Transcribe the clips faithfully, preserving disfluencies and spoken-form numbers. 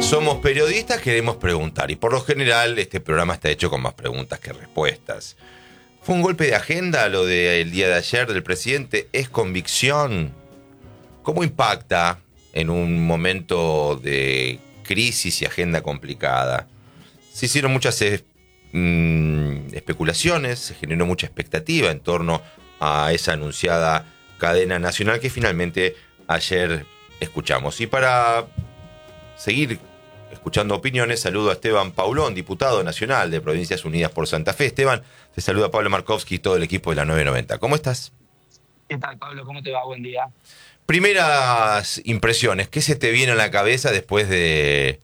Somos periodistas, queremos preguntar y por lo general este programa está hecho con más preguntas que respuestas. ¿Fue un golpe de agenda lo del día de ayer del presidente? ¿Es convicción? ¿Cómo impacta en un momento de crisis y agenda complicada? Se hicieron muchas eh, mm, especulaciones, se generó mucha expectativa en torno a esa anunciada cadena nacional que finalmente ayer escuchamos. Y para seguir escuchando opiniones, saludo a Esteban Paulón, diputado nacional de Provincias Unidas por Santa Fe. Esteban, te saluda Pablo Markovsky y todo el equipo de la nueve noventa. ¿Cómo estás? ¿Qué tal, Pablo? ¿Cómo te va? Buen día. Primeras impresiones, ¿qué se te viene a la cabeza después de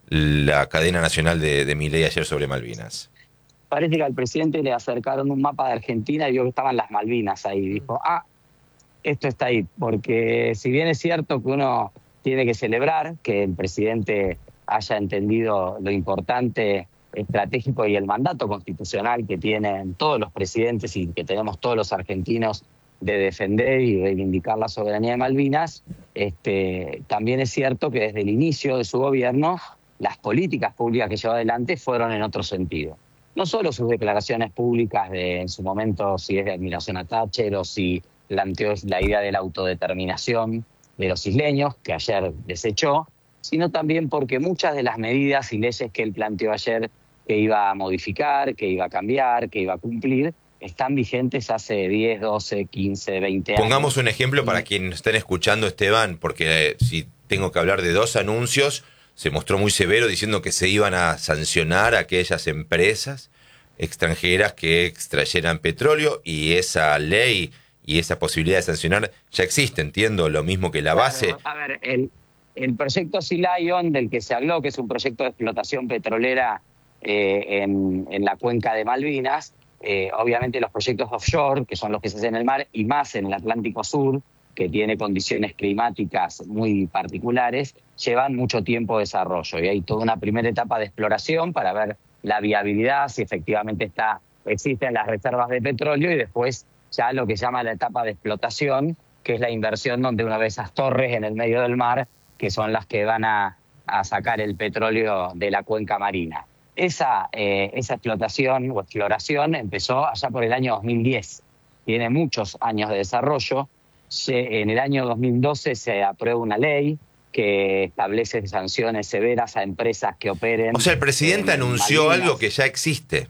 la cadena nacional de, de Milei ayer sobre Malvinas? Parece que al presidente le acercaron un mapa de Argentina y vio que estaban las Malvinas ahí. Dijo, ah, esto está ahí. Porque si bien es cierto que uno tiene que celebrar que el presidente haya entendido lo importante, estratégico y el mandato constitucional que tienen todos los presidentes y que tenemos todos los argentinos de defender y reivindicar la soberanía de Malvinas, este, también es cierto que desde el inicio de su gobierno las políticas públicas que llevó adelante fueron en otro sentido. No solo sus declaraciones públicas de, en su momento, si es de admiración a Thatcher o si planteó la idea de la autodeterminación de los isleños, que ayer desechó, sino también porque muchas de las medidas y leyes que él planteó ayer que iba a modificar, que iba a cambiar, que iba a cumplir, están vigentes hace diez, doce, quince, veinte años. Pongamos un ejemplo para quienes estén escuchando, Esteban, porque eh, si tengo que hablar de dos anuncios, se mostró muy severo diciendo que se iban a sancionar a aquellas empresas extranjeras que extrayeran petróleo, y esa ley y esa posibilidad de sancionar ya existe, entiendo, lo mismo que la base. Claro, a ver, el, el proyecto Sea Lion, del que se habló, que es un proyecto de explotación petrolera eh, en, en la cuenca de Malvinas, eh, obviamente los proyectos offshore, que son los que se hacen en el mar, y más en el Atlántico Sur, que tiene condiciones climáticas muy particulares, llevan mucho tiempo de desarrollo. Y hay toda una primera etapa de exploración para ver la viabilidad, si efectivamente está, existen las reservas de petróleo, y después ya lo que se llama la etapa de explotación, que es la inversión donde una vez esas torres en el medio del mar, que son las que van a, a sacar el petróleo de la cuenca marina. Esa, eh, esa explotación o exploración empezó allá por el año dos mil diez. Tiene muchos años de desarrollo. Se, en el año dos mil doce se aprueba una ley que establece sanciones severas a empresas que operen. O sea, el presidente anunció Malvinas. algo que ya existe.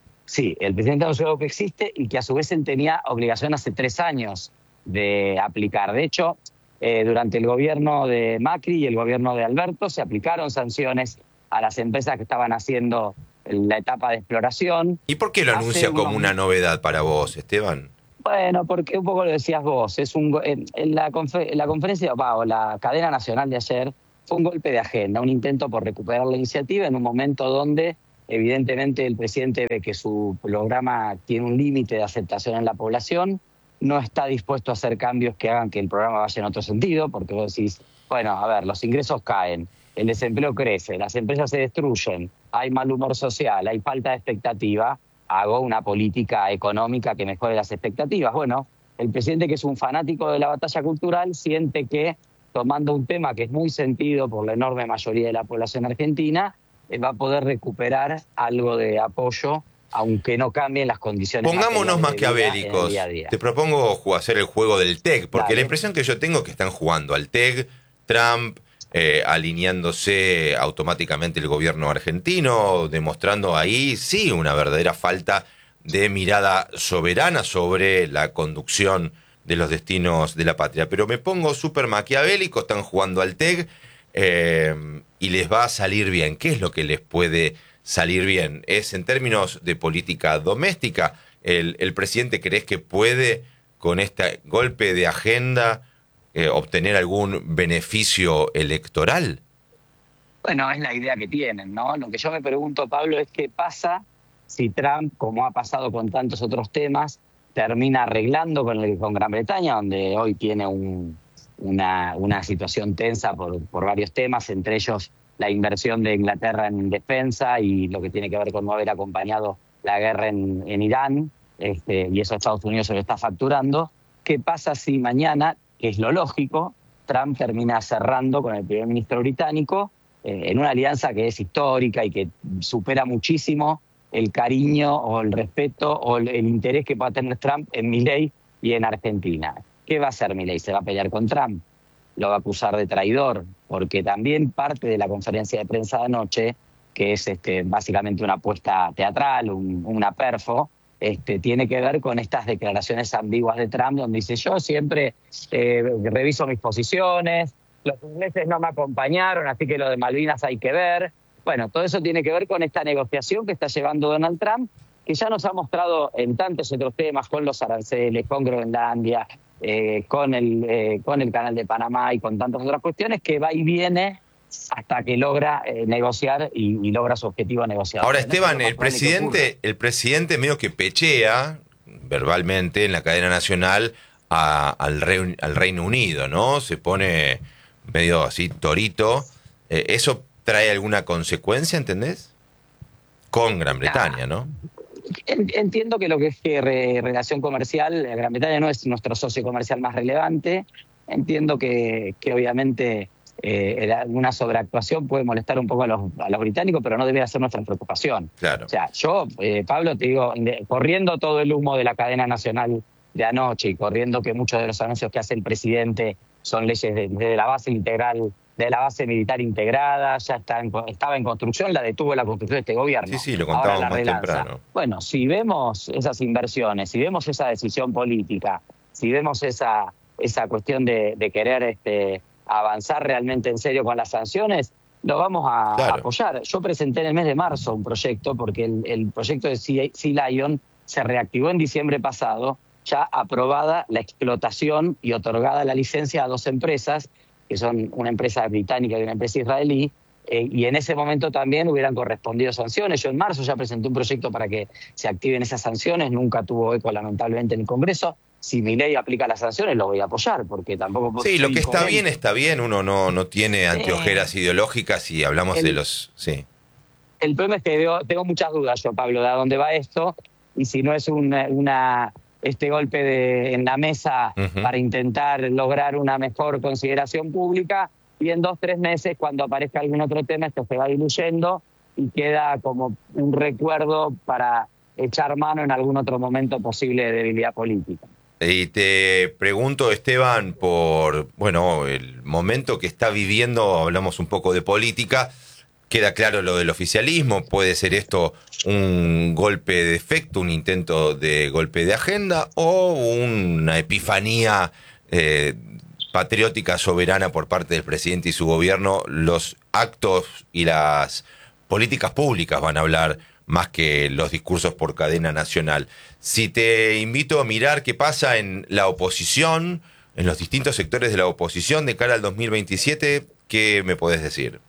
Sí, el presidente anunció algo que existe y que a su vez él tenía obligación hace tres años de aplicar. De hecho, eh, durante el gobierno de Macri y el gobierno de Alberto se aplicaron sanciones a las empresas que estaban haciendo la etapa de exploración. ¿Y por qué lo anuncia como una novedad para vos, Esteban? Bueno, porque un poco lo decías vos, es un en, en la, confer, la conferencia o la cadena nacional de ayer fue un golpe de agenda, un intento por recuperar la iniciativa en un momento donde evidentemente el presidente ve que su programa tiene un límite de aceptación en la población, no está dispuesto a hacer cambios que hagan que el programa vaya en otro sentido, porque vos decís, bueno, a ver, los ingresos caen, el desempleo crece, las empresas se destruyen, hay mal humor social, hay falta de expectativa, hago una política económica que mejore las expectativas. Bueno, el presidente, que es un fanático de la batalla cultural, siente que tomando un tema que es muy sentido por la enorme mayoría de la población argentina, va a poder recuperar algo de apoyo, aunque no cambien las condiciones. Pongámonos maquiavélicos. Día día. Te propongo hacer el juego del T E G, porque Dale. La impresión que yo tengo es que están jugando al T E G, Trump, eh, alineándose automáticamente el gobierno argentino, demostrando ahí, sí, una verdadera falta de mirada soberana sobre la conducción de los destinos de la patria. Pero me pongo súper maquiavélico, están jugando al T E G, eh, y les va a salir bien. ¿Qué es lo que les puede salir bien? ¿Es en términos de política doméstica? ¿El, el presidente crees que puede, con este golpe de agenda, eh, obtener algún beneficio electoral? Bueno, es la idea que tienen, ¿no? Lo que yo me pregunto, Pablo, es qué pasa si Trump, como ha pasado con tantos otros temas, termina arreglando con, el, con Gran Bretaña, donde hoy tiene un, una, una situación tensa por, por varios temas, entre ellos la inversión de Inglaterra en defensa y lo que tiene que ver con no haber acompañado la guerra en, en Irán, este, y eso Estados Unidos se lo está facturando. ¿Qué pasa si mañana, que es lo lógico, Trump termina cerrando con el primer ministro británico eh, en una alianza que es histórica y que supera muchísimo el cariño o el respeto o el, el interés que pueda tener Trump en Milei y en Argentina. ¿Qué va a hacer Milei? ¿Se va a pelear con Trump? ¿Lo va a acusar de traidor? Porque también parte de la conferencia de prensa de anoche, que es este, básicamente una apuesta teatral, un, una perfo, este, tiene que ver con estas declaraciones ambiguas de Trump, donde dice: yo siempre eh, reviso mis posiciones, los ingleses no me acompañaron, así que lo de Malvinas hay que ver. Bueno, todo eso tiene que ver con esta negociación que está llevando Donald Trump, que ya nos ha mostrado en tantos otros temas, con los aranceles, con Groenlandia, eh, con, el, eh, con el Canal de Panamá y con tantas otras cuestiones, que va y viene hasta que logra eh, negociar y, y logra su objetivo negociador. Ahora, Esteban, el presidente, el presidente medio que pechea verbalmente en la cadena nacional a, al, Re, al Reino Unido, ¿no? Se pone medio así torito. Eh, ¿Eso trae alguna consecuencia, entendés? Con Gran Bretaña, ¿no? Entiendo que lo que es que re, relación comercial, Gran Bretaña no es nuestro socio comercial más relevante. Entiendo que, que obviamente eh, una sobreactuación puede molestar un poco a los, a los británicos, pero no debería ser nuestra preocupación. Claro. O sea, yo, eh, Pablo, te digo, de, corriendo todo el humo de la cadena nacional de anoche y corriendo que muchos de los anuncios que hace el presidente son leyes de, de la base integral, de la base militar integrada, ya está en, estaba en construcción, la detuvo la construcción de este gobierno. Sí, sí, lo contábamos más relanza. temprano. Bueno, si vemos esas inversiones, si vemos esa decisión política, si vemos esa, esa cuestión de, de querer este, avanzar realmente en serio con las sanciones, lo vamos a claro. apoyar. Yo presenté en el mes de marzo un proyecto, porque el, el proyecto de Sea, Sea Lion se reactivó en diciembre pasado, ya aprobada la explotación y otorgada la licencia a dos empresas, que son una empresa británica y una empresa israelí, eh, y en ese momento también hubieran correspondido sanciones. Yo en marzo ya presenté un proyecto para que se activen esas sanciones, nunca tuvo eco lamentablemente en el Congreso. Si Milei aplica las sanciones, lo voy a apoyar, porque tampoco... Sí, lo que está bien, está bien, uno no, no tiene anteojeras eh, ideológicas y hablamos el, de los... Sí. El problema es que veo, tengo muchas dudas yo, Pablo, de a dónde va esto, y si no es una... una este golpe de, en la mesa uh-huh. para intentar lograr una mejor consideración pública, y en dos, tres meses, cuando aparezca algún otro tema, esto se va diluyendo y queda como un recuerdo para echar mano en algún otro momento posible de debilidad política. Y te pregunto, Esteban, por bueno el momento que está viviendo, hablamos un poco de política, queda claro lo del oficialismo, puede ser esto un golpe de efecto, un intento de golpe de agenda o una epifanía eh, patriótica soberana por parte del presidente y su gobierno. Los actos y las políticas públicas van a hablar más que los discursos por cadena nacional. Si te invito a mirar qué pasa en la oposición, en los distintos sectores de la oposición de cara al dos mil veintisiete, ¿qué me podés decir?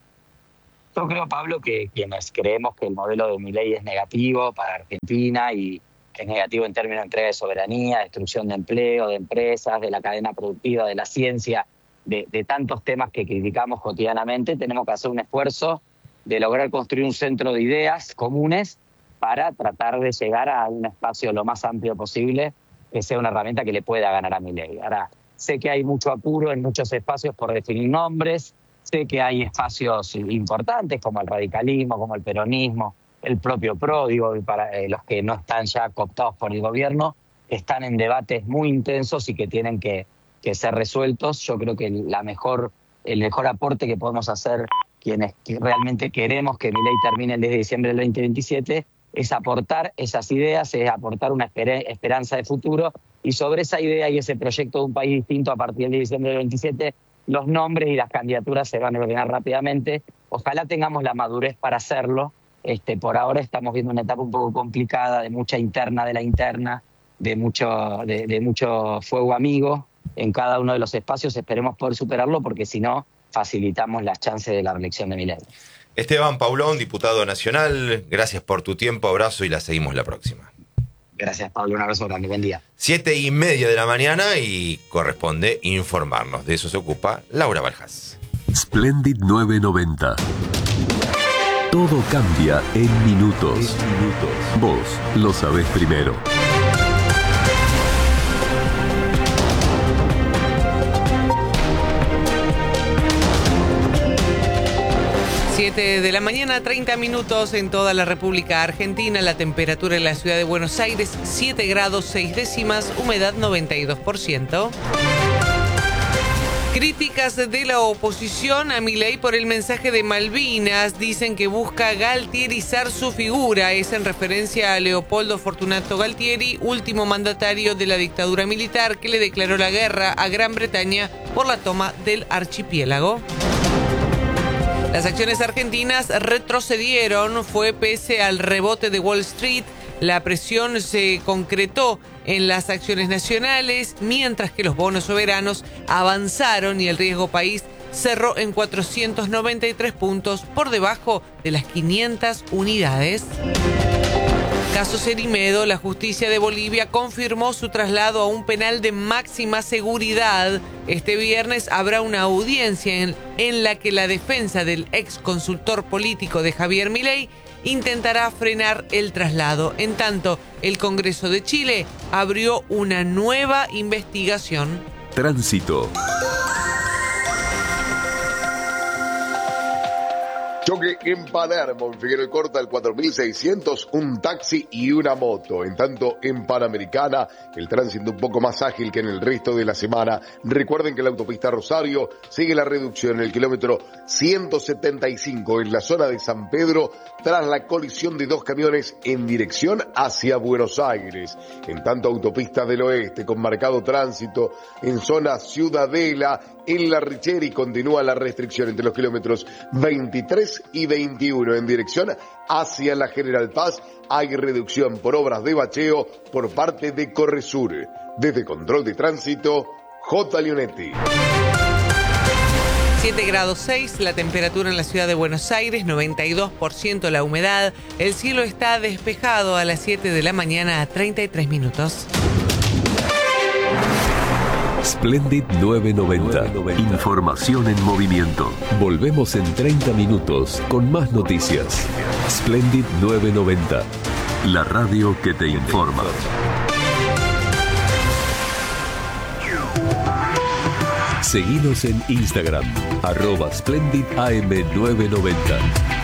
Yo creo, Pablo, que quienes creemos que el modelo de Milei es negativo para Argentina y que es negativo en términos de entrega de soberanía, destrucción de empleo, de empresas, de la cadena productiva, de la ciencia, de, de tantos temas que criticamos cotidianamente, tenemos que hacer un esfuerzo de lograr construir un centro de ideas comunes para tratar de llegar a un espacio lo más amplio posible que sea una herramienta que le pueda ganar a Milei. Ahora, sé que hay mucho apuro en muchos espacios por definir nombres. Sé que hay espacios importantes como el radicalismo, como el peronismo, el propio P R O, digo, para eh, los que no están ya cooptados por el gobierno, están en debates muy intensos y que tienen que, que ser resueltos. Yo creo que la mejor, el mejor aporte que podemos hacer quienes realmente queremos que Milei termine el diez de diciembre del veinte veintisiete es aportar esas ideas, es aportar una esper- esperanza de futuro, y sobre esa idea y ese proyecto de un país distinto a partir del diez de diciembre del veintisiete, los nombres y las candidaturas se van a ordenar rápidamente. Ojalá tengamos la madurez para hacerlo. Este, por ahora estamos viendo una etapa un poco complicada, de mucha interna de la interna, de mucho, de, de mucho fuego amigo en cada uno de los espacios. Esperemos poder superarlo, porque si no, facilitamos las chances de la reelección de Milei. Esteban Paulón, diputado nacional, gracias por tu tiempo, abrazo y la seguimos la próxima. Gracias, Pablo. Un abrazo grande. Buen día. Siete y media de la mañana y corresponde informarnos. De eso se ocupa Laura Baljas. Splendid nueve noventa. Todo cambia en minutos. En minutos. Vos lo sabés primero. siete de la mañana, treinta minutos en toda la República Argentina. La temperatura en la ciudad de Buenos Aires, siete grados seis décimas, humedad noventa y dos por ciento. Críticas de la oposición a Milei por el mensaje de Malvinas. Dicen que busca galtierizar su figura. Es en referencia a Leopoldo Fortunato Galtieri, último mandatario de la dictadura militar que le declaró la guerra a Gran Bretaña por la toma del archipiélago. Las acciones argentinas retrocedieron, fue pese al rebote de Wall Street. La presión se concretó en las acciones nacionales, mientras que los bonos soberanos avanzaron y el riesgo país cerró en cuatrocientos noventa y tres puntos por debajo de las quinientas unidades. Caso Cerimedo, la justicia de Bolivia confirmó su traslado a un penal de máxima seguridad. Este viernes habrá una audiencia en, en la que la defensa del ex consultor político de Javier Milei intentará frenar el traslado. En tanto, el Congreso de Chile abrió una nueva investigación. Tránsito. Choque en Palermo, en Figueroa Corta, el cuatro mil seiscientos, un taxi y una moto. En tanto, en Panamericana, el tránsito un poco más ágil que en el resto de la semana. Recuerden que la autopista Rosario sigue la reducción en el kilómetro ciento setenta y cinco en la zona de San Pedro, tras la colisión de dos camiones en dirección hacia Buenos Aires. En tanto, autopista del oeste, con marcado tránsito en zona Ciudadela, en La Richeri continúa la restricción entre los kilómetros veintitrés y veintiuno en dirección hacia la General Paz. Hay reducción por obras de bacheo por parte de Corresur. Desde Control de Tránsito, J. Leonetti. siete grados seis, la temperatura en la ciudad de Buenos Aires, noventa y dos por ciento la humedad. El cielo está despejado a las siete de la mañana a treinta y tres minutos. Splendid novecientos noventa. Información en movimiento. Volvemos en treinta minutos con más noticias. Splendid novecientos noventa. La radio que te informa. Seguinos en Instagram, arroba Splendid A M novecientos noventa.